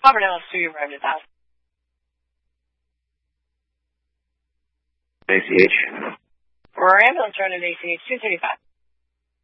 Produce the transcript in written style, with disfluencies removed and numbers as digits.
Auburn LS2, you arrived at the house. ACH. We're ambulance running ACH 235.